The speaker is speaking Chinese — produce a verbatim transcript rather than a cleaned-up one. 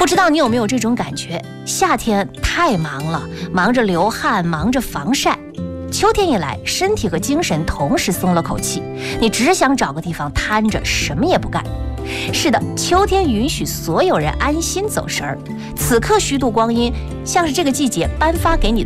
不知道你有没有这种感觉？夏天太忙了，忙着流汗，忙着防晒。秋天一来，身体和精神同时松了口气，你只想找个地方瘫着，什么也不干。是的，秋天允许所有人安心走神儿。此刻虚度光阴，像是这个季节颁发给你的